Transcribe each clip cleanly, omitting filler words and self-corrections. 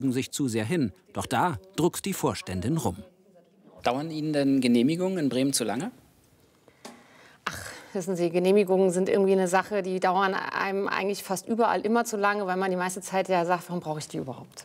sich zu sehr hin. Doch da druckst die Vorständin rum. Dauern Ihnen denn Genehmigungen in Bremen zu lange? Wissen Sie, Genehmigungen sind irgendwie eine Sache, die dauern einem eigentlich fast überall immer zu lange, weil man die meiste Zeit ja sagt, warum brauche ich die überhaupt?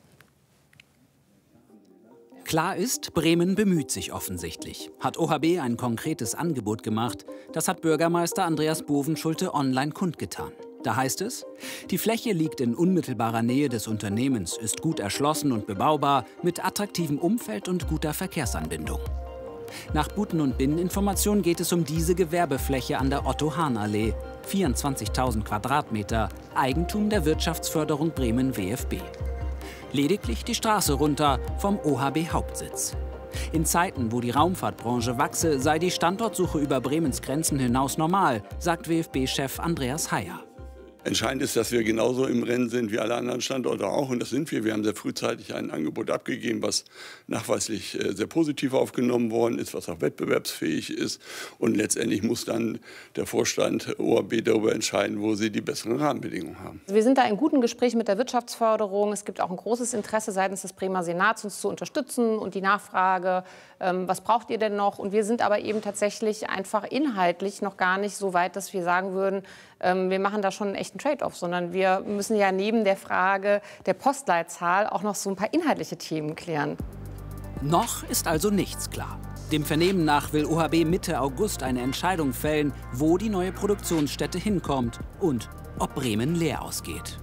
Klar ist, Bremen bemüht sich offensichtlich. Hat OHB ein konkretes Angebot gemacht? Das hat Bürgermeister Andreas Bovenschulte online kundgetan. Da heißt es, die Fläche liegt in unmittelbarer Nähe des Unternehmens, ist gut erschlossen und bebaubar, mit attraktivem Umfeld und guter Verkehrsanbindung. Nach Buten- und Binneninformation geht es um diese Gewerbefläche an der Otto-Hahn-Allee. 24.000 Quadratmeter, Eigentum der Wirtschaftsförderung Bremen WFB. Lediglich die Straße runter vom OHB-Hauptsitz. In Zeiten, wo die Raumfahrtbranche wachse, sei die Standortsuche über Bremens Grenzen hinaus normal, sagt WFB-Chef Andreas Heyer. Entscheidend ist, dass wir genauso im Rennen sind wie alle anderen Standorte auch. Und das sind wir. Wir haben sehr frühzeitig ein Angebot abgegeben, was nachweislich sehr positiv aufgenommen worden ist, was auch wettbewerbsfähig ist. Und letztendlich muss dann der Vorstand OHB darüber entscheiden, wo sie die besseren Rahmenbedingungen haben. Wir sind da in guten Gesprächen mit der Wirtschaftsförderung. Es gibt auch ein großes Interesse seitens des Bremer Senats, uns zu unterstützen. Und die Nachfrage, was braucht ihr denn noch? Und wir sind aber eben tatsächlich einfach inhaltlich noch gar nicht so weit, dass wir sagen würden, wir machen da schon einen echten Trade-off, sondern wir müssen ja neben der Frage der Postleitzahl auch noch so ein paar inhaltliche Themen klären. Noch ist also nichts klar. Dem Vernehmen nach will OHB Mitte August eine Entscheidung fällen, wo die neue Produktionsstätte hinkommt und ob Bremen leer ausgeht.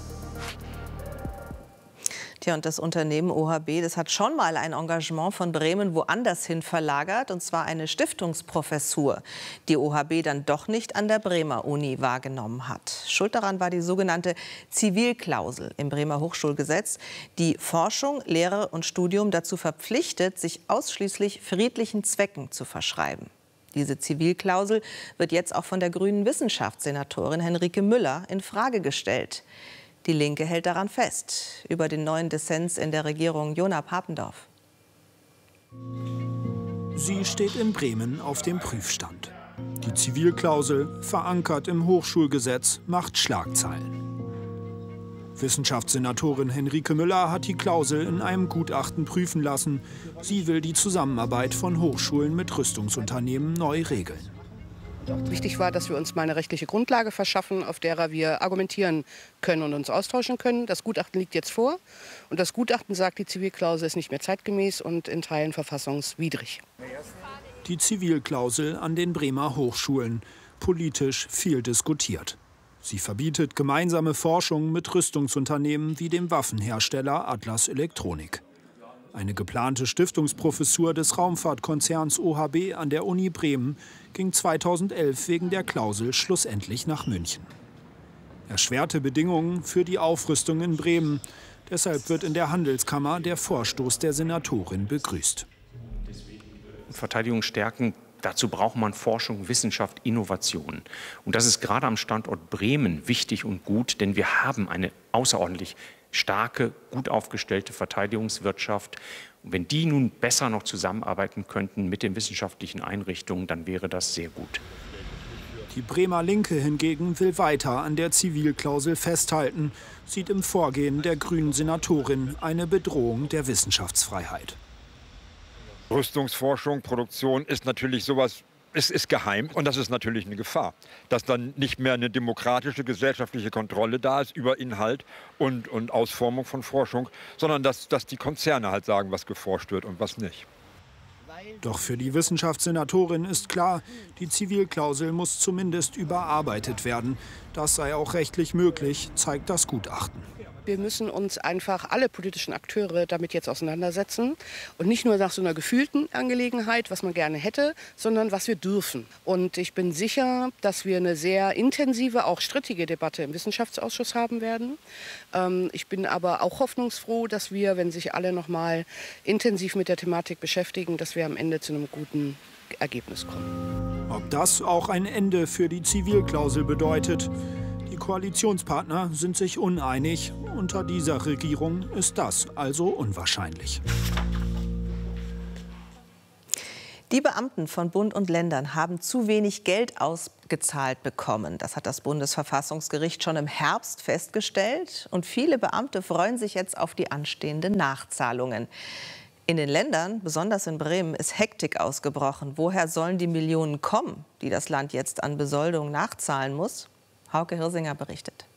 Tja, und das Unternehmen OHB, das hat schon mal ein Engagement von Bremen woanders hin verlagert, und zwar eine Stiftungsprofessur, die OHB dann doch nicht an der Bremer Uni wahrgenommen hat. Schuld daran war die sogenannte Zivilklausel im Bremer Hochschulgesetz, die Forschung, Lehre und Studium dazu verpflichtet, sich ausschließlich friedlichen Zwecken zu verschreiben. Diese Zivilklausel wird jetzt auch von der grünen Wissenschaftssenatorin Henrike Müller in Frage gestellt. Die Linke hält daran fest. Über den neuen Dissens in der Regierung Jona Papendorf. Sie steht in Bremen auf dem Prüfstand. Die Zivilklausel, verankert im Hochschulgesetz, macht Schlagzeilen. Wissenschaftssenatorin Henrike Müller hat die Klausel in einem Gutachten prüfen lassen. Sie will die Zusammenarbeit von Hochschulen mit Rüstungsunternehmen neu regeln. Wichtig war, dass wir uns mal eine rechtliche Grundlage verschaffen, auf der wir argumentieren können und uns austauschen können. Das Gutachten liegt jetzt vor. Und das Gutachten sagt, die Zivilklausel ist nicht mehr zeitgemäß und in Teilen verfassungswidrig. Die Zivilklausel an den Bremer Hochschulen. Politisch viel diskutiert. Sie verbietet gemeinsame Forschung mit Rüstungsunternehmen wie dem Waffenhersteller Atlas Elektronik. Eine geplante Stiftungsprofessur des Raumfahrtkonzerns OHB an der Uni Bremen ging 2011 wegen der Klausel schlussendlich nach München. Erschwerte Bedingungen für die Aufrüstung in Bremen. Deshalb wird in der Handelskammer der Vorstoß der Senatorin begrüßt. Verteidigung stärken, dazu braucht man Forschung, Wissenschaft, Innovation. Und das ist gerade am Standort Bremen wichtig und gut, denn wir haben eine außerordentlich starke, gut aufgestellte Verteidigungswirtschaft. Und wenn die nun besser noch zusammenarbeiten könnten mit den wissenschaftlichen Einrichtungen, dann wäre das sehr gut. Die Bremer Linke hingegen will weiter an der Zivilklausel festhalten, sieht im Vorgehen der grünen Senatorin eine Bedrohung der Wissenschaftsfreiheit. Rüstungsforschung, Produktion ist natürlich sowas, es ist geheim und das ist natürlich eine Gefahr, dass dann nicht mehr eine demokratische gesellschaftliche Kontrolle da ist über Inhalt und Ausformung von Forschung, sondern dass die Konzerne halt sagen, was geforscht wird und was nicht. Doch für die Wissenschaftssenatorin ist klar, die Zivilklausel muss zumindest überarbeitet werden. Das sei auch rechtlich möglich, zeigt das Gutachten. Wir müssen uns einfach alle politischen Akteure damit jetzt auseinandersetzen. Und nicht nur nach so einer gefühlten Angelegenheit, was man gerne hätte, sondern was wir dürfen. Und ich bin sicher, dass wir eine sehr intensive, auch strittige Debatte im Wissenschaftsausschuss haben werden. Ich bin aber auch hoffnungsfroh, dass wir, wenn sich alle noch mal intensiv mit der Thematik beschäftigen, dass wir am Ende zu einem guten Ergebnis kommen. Ob das auch ein Ende für die Zivilklausel bedeutet? Die Koalitionspartner sind sich uneinig. Unter dieser Regierung ist das also unwahrscheinlich. Die Beamten von Bund und Ländern haben zu wenig Geld ausgezahlt bekommen. Das hat das Bundesverfassungsgericht schon im Herbst festgestellt. Und viele Beamte freuen sich jetzt auf die anstehenden Nachzahlungen. In den Ländern, besonders in Bremen, ist Hektik ausgebrochen. Woher sollen die Millionen kommen, die das Land jetzt an Besoldung nachzahlen muss? Hauke Hirsinger berichtet.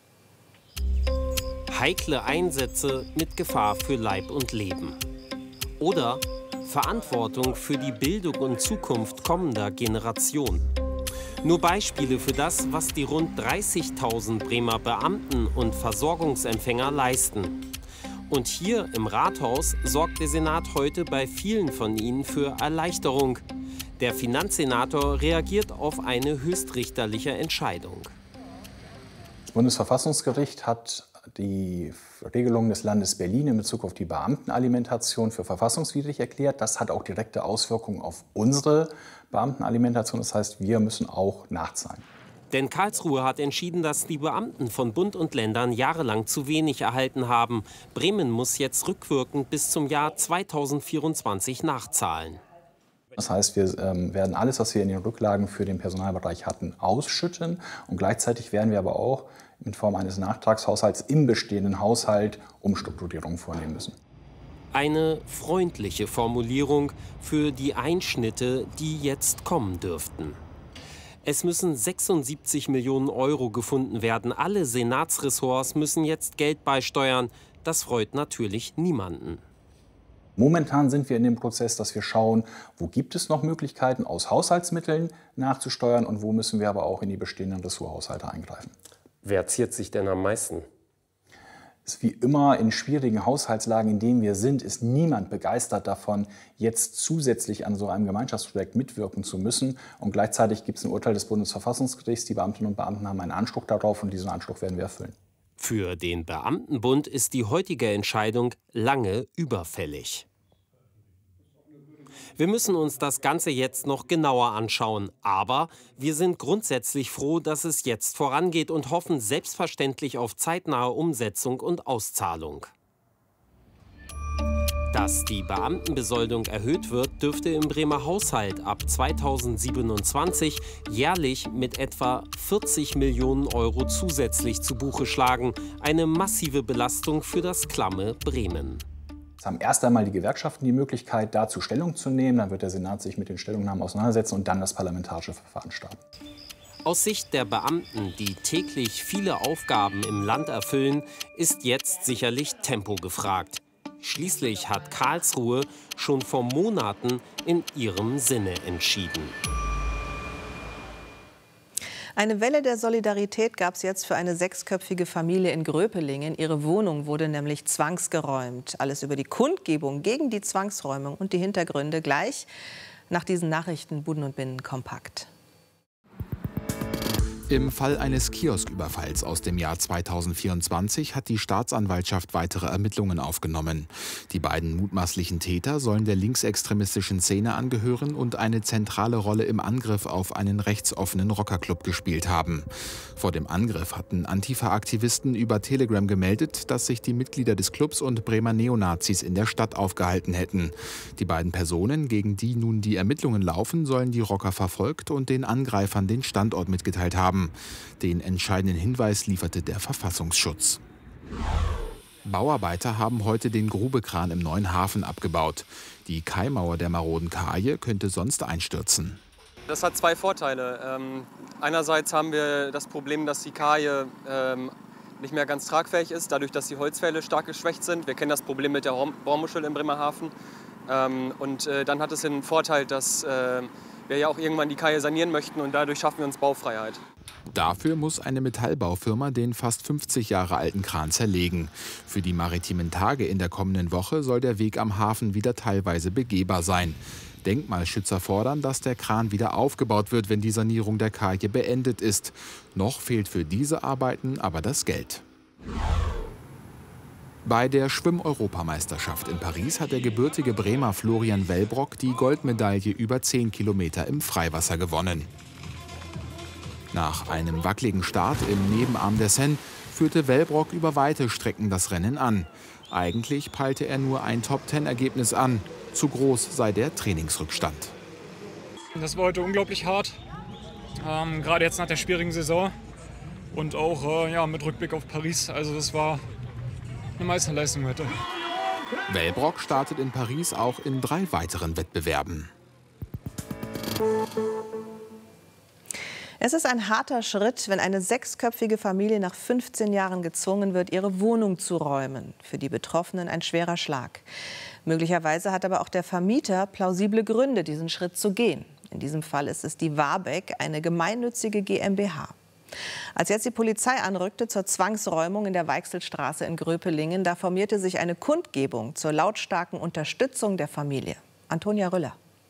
Heikle Einsätze mit Gefahr für Leib und Leben. Oder Verantwortung für die Bildung und Zukunft kommender Generationen. Nur Beispiele für das, was die rund 30.000 Bremer Beamten und Versorgungsempfänger leisten. Und hier im Rathaus sorgt der Senat heute bei vielen von ihnen für Erleichterung. Der Finanzsenator reagiert auf eine höchstrichterliche Entscheidung. Das Bundesverfassungsgericht hat die Regelung des Landes Berlin in Bezug auf die Beamtenalimentation für verfassungswidrig erklärt. Das hat auch direkte Auswirkungen auf unsere Beamtenalimentation. Das heißt, wir müssen auch nachzahlen. Denn Karlsruhe hat entschieden, dass die Beamten von Bund und Ländern jahrelang zu wenig erhalten haben. Bremen muss jetzt rückwirkend bis zum Jahr 2024 nachzahlen. Das heißt, wir werden alles, was wir in den Rücklagen für den Personalbereich hatten, ausschütten. Und gleichzeitig werden wir aber auch in Form eines Nachtragshaushalts im bestehenden Haushalt Umstrukturierungen vornehmen müssen. Eine freundliche Formulierung für die Einschnitte, die jetzt kommen dürften. Es müssen 76 Millionen Euro gefunden werden. Alle Senatsressorts müssen jetzt Geld beisteuern. Das freut natürlich niemanden. Momentan sind wir in dem Prozess, dass wir schauen, wo gibt es noch Möglichkeiten, aus Haushaltsmitteln nachzusteuern und wo müssen wir aber auch in die bestehenden Ressorthaushalte eingreifen. Wer ziert sich denn am meisten? Ist wie immer in schwierigen Haushaltslagen, in denen wir sind, ist niemand begeistert davon, jetzt zusätzlich an so einem Gemeinschaftsprojekt mitwirken zu müssen. Und gleichzeitig gibt es ein Urteil des Bundesverfassungsgerichts. Die Beamtinnen und Beamten haben einen Anspruch darauf und diesen Anspruch werden wir erfüllen. Für den Beamtenbund ist die heutige Entscheidung lange überfällig. Wir müssen uns das Ganze jetzt noch genauer anschauen. Aber wir sind grundsätzlich froh, dass es jetzt vorangeht und hoffen selbstverständlich auf zeitnahe Umsetzung und Auszahlung. Dass die Beamtenbesoldung erhöht wird, dürfte im Bremer Haushalt ab 2027 jährlich mit etwa 40 Millionen Euro zusätzlich zu Buche schlagen. Eine massive Belastung für das klamme Bremen. Es haben erst einmal die Gewerkschaften die Möglichkeit, dazu Stellung zu nehmen. Dann wird der Senat sich mit den Stellungnahmen auseinandersetzen und dann das parlamentarische Verfahren starten. Aus Sicht der Beamten, die täglich viele Aufgaben im Land erfüllen, ist jetzt sicherlich Tempo gefragt. Schließlich hat Karlsruhe schon vor Monaten in ihrem Sinne entschieden. Eine Welle der Solidarität gab es jetzt für eine 6-köpfige Familie in Gröpelingen. Ihre Wohnung wurde nämlich zwangsgeräumt. Alles über die Kundgebung gegen die Zwangsräumung und die Hintergründe gleich nach diesen Nachrichten Buden und Binnen kompakt. Im Fall eines Kiosküberfalls aus dem Jahr 2024 hat die Staatsanwaltschaft weitere Ermittlungen aufgenommen. Die beiden mutmaßlichen Täter sollen der linksextremistischen Szene angehören und eine zentrale Rolle im Angriff auf einen rechtsoffenen Rockerclub gespielt haben. Vor dem Angriff hatten Antifa-Aktivisten über Telegram gemeldet, dass sich die Mitglieder des Clubs und Bremer Neonazis in der Stadt aufgehalten hätten. Die beiden Personen, gegen die nun die Ermittlungen laufen, sollen die Rocker verfolgt und den Angreifern den Standort mitgeteilt haben. Den entscheidenden Hinweis lieferte der Verfassungsschutz. Bauarbeiter haben heute den Grubekran im neuen Hafen abgebaut. Die Kaimauer der maroden Kaje könnte sonst einstürzen. Das hat zwei Vorteile. Einerseits haben wir das Problem, dass die Kaje nicht mehr ganz tragfähig ist, dadurch, dass die Holzpfähle stark geschwächt sind. Wir kennen das Problem mit der Bohrmuschel im Bremerhaven. Und dann hat es den Vorteil, dass wir ja auch irgendwann die Kaje sanieren möchten und dadurch schaffen wir uns Baufreiheit. Dafür muss eine Metallbaufirma den fast 50 Jahre alten Kran zerlegen. Für die maritimen Tage in der kommenden Woche soll der Weg am Hafen wieder teilweise begehbar sein. Denkmalschützer fordern, dass der Kran wieder aufgebaut wird, wenn die Sanierung der Kaje beendet ist. Noch fehlt für diese Arbeiten aber das Geld. Bei der Schwimm-Europameisterschaft in Paris hat der gebürtige Bremer Florian Wellbrock die Goldmedaille über 10 Kilometer im Freiwasser gewonnen. Nach einem wackeligen Start im Nebenarm der Seine führte Wellbrock über weite Strecken das Rennen an. Eigentlich peilte er nur ein Top-10-Ergebnis an. Zu groß sei der Trainingsrückstand. Das war heute unglaublich hart, gerade jetzt nach der schwierigen Saison und auch ja, mit Rückblick auf Paris. Also das war eine Meisterleistung heute. Wellbrock startet in Paris auch in 3 weiteren Wettbewerben. Es ist ein harter Schritt, wenn eine 6-köpfige Familie nach 15 Jahren gezwungen wird, ihre Wohnung zu räumen. Für die Betroffenen ein schwerer Schlag. Möglicherweise hat aber auch der Vermieter plausible Gründe, diesen Schritt zu gehen. In diesem Fall ist es die Warbeck, eine gemeinnützige GmbH. Als jetzt die Polizei anrückte zur Zwangsräumung in der Weichselstraße in Gröpelingen, da formierte sich eine Kundgebung zur lautstarken Unterstützung der Familie. Antonia Rüller.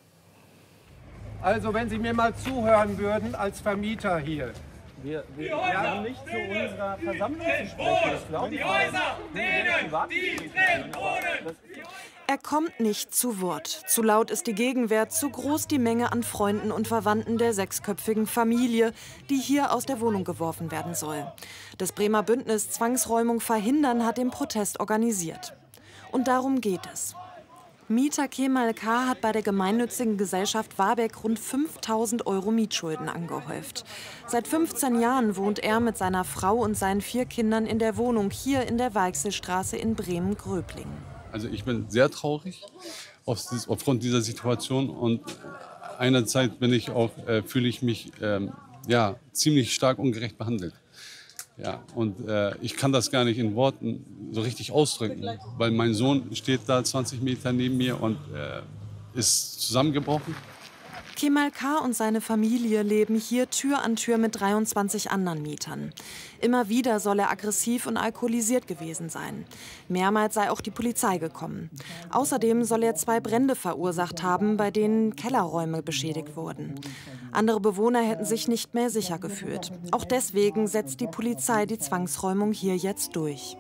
Also wenn Sie mir mal zuhören würden als Vermieter hier. Wir haben nicht zu unserer Versammlung zu sprechen. Die Häuser, denen, die drin wohnen. Er kommt nicht zu Wort. Zu laut ist die Gegenwehr, zu groß die Menge an Freunden und Verwandten der 6-köpfigen Familie, die hier aus der Wohnung geworfen werden soll. Das Bremer Bündnis Zwangsräumung verhindern hat den Protest organisiert. Und darum geht es. Mieter Kemal K. hat bei der gemeinnützigen Gesellschaft Warbeck rund 5.000 € Mietschulden angehäuft. Seit 15 Jahren wohnt er mit seiner Frau und seinen 4 Kindern in der Wohnung hier in der Weichselstraße in Bremen-Gröpelingen. Also ich bin sehr traurig aufgrund dieser Situation und einerseits fühle ich mich ziemlich stark ungerecht behandelt. Ja, und ich kann das gar nicht in Worten so richtig ausdrücken, weil mein Sohn steht da 20 Meter neben mir und ist zusammengebrochen. Kemal K. und seine Familie leben hier Tür an Tür mit 23 anderen Mietern. Immer wieder soll er aggressiv und alkoholisiert gewesen sein. Mehrmals sei auch die Polizei gekommen. Außerdem soll er 2 Brände verursacht haben, bei denen Kellerräume beschädigt wurden. Andere Bewohner hätten sich nicht mehr sicher gefühlt. Auch deswegen setzt die Polizei die Zwangsräumung hier jetzt durch.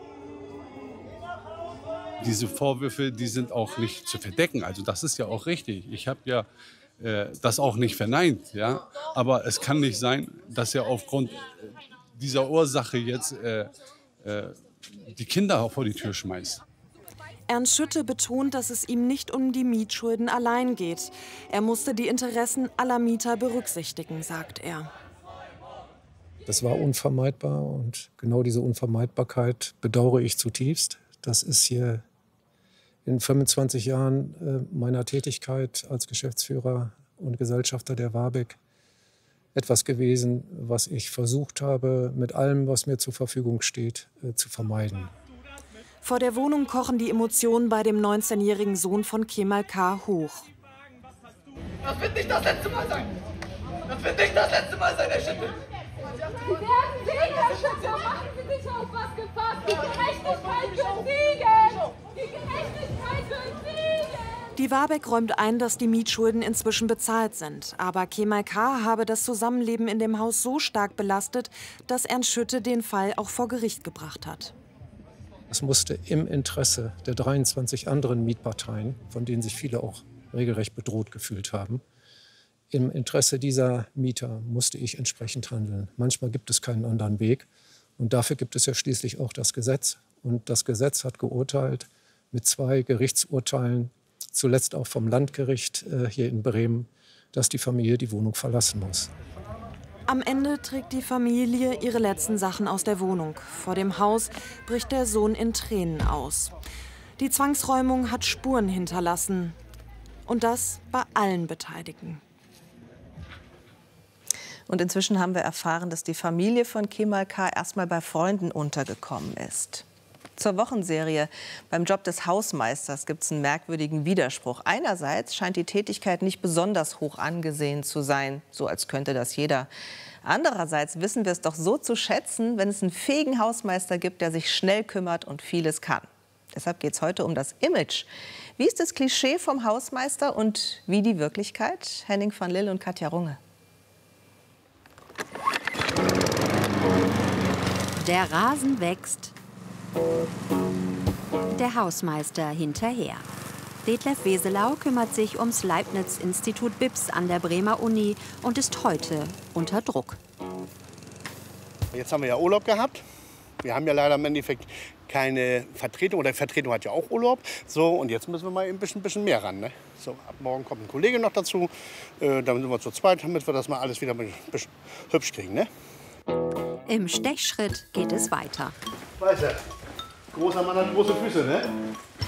Diese Vorwürfe, die sind auch nicht zu verdecken. Also das ist ja auch richtig. Ich habe ja das auch nicht verneint, ja. Aber es kann nicht sein, dass er aufgrund dieser Ursache jetzt die Kinder auch vor die Tür schmeißt. Ernst Schütte betont, dass es ihm nicht um die Mietschulden allein geht. Er musste die Interessen aller Mieter berücksichtigen, sagt er. Das war unvermeidbar und genau diese Unvermeidbarkeit bedauere ich zutiefst. Das ist hier in 25 Jahren meiner Tätigkeit als Geschäftsführer und Gesellschafter der Warbeck etwas gewesen, was ich versucht habe, mit allem, was mir zur Verfügung steht, zu vermeiden. Vor der Wohnung kochen die Emotionen bei dem 19-jährigen Sohn von Kemal K. hoch. Das wird nicht das letzte Mal sein. Das wird nicht das letzte Mal sein, Herr Schütte. Sie werden sehen, Herr Schütte, machen Sie sich auf was gefasst. Die Gerechtigkeit wird siegen. Die Gerechtigkeit wird siegen. Die Warbeck räumt ein, dass die Mietschulden inzwischen bezahlt sind. Aber Kemal K. habe das Zusammenleben in dem Haus so stark belastet, dass Ernst Schütte den Fall auch vor Gericht gebracht hat. Es musste im Interesse der 23 anderen Mietparteien, von denen sich viele auch regelrecht bedroht gefühlt haben, im Interesse dieser Mieter musste ich entsprechend handeln. Manchmal gibt es keinen anderen Weg. Und dafür gibt es ja schließlich auch das Gesetz. Und das Gesetz hat geurteilt mit 2 Gerichtsurteilen, zuletzt auch vom Landgericht hier in Bremen, dass die Familie die Wohnung verlassen muss. Am Ende trägt die Familie ihre letzten Sachen aus der Wohnung. Vor dem Haus bricht der Sohn in Tränen aus. Die Zwangsräumung hat Spuren hinterlassen. Und das bei allen Beteiligten. Und inzwischen haben wir erfahren, dass die Familie von Kemal K. erstmal bei Freunden untergekommen ist. Zur Wochenserie. Beim Job des Hausmeisters gibt es einen merkwürdigen Widerspruch. Einerseits scheint die Tätigkeit nicht besonders hoch angesehen zu sein, so als könnte das jeder. Andererseits wissen wir es doch so zu schätzen, wenn es einen fähigen Hausmeister gibt, der sich schnell kümmert und vieles kann. Deshalb geht es heute um das Image. Wie ist das Klischee vom Hausmeister und wie die Wirklichkeit? Henning van Lill und Katja Runge. Der Rasen wächst, der Hausmeister hinterher. Detlef Weselau kümmert sich ums Leibniz-Institut BIPS an der Bremer Uni und ist heute unter Druck. Jetzt haben wir ja Urlaub gehabt Wir haben ja leider im Endeffekt keine Vertretung, oder die Vertretung hat ja auch Urlaub. So, und jetzt müssen wir mal ein bisschen mehr ran. Ne? So, ab morgen kommt ein Kollege noch dazu. Dann sind wir zu zweit, damit wir das mal alles wieder ein bisschen hübsch kriegen. Ne? Im Stechschritt geht es weiter. Weißt du, großer Mann hat große Füße, ne?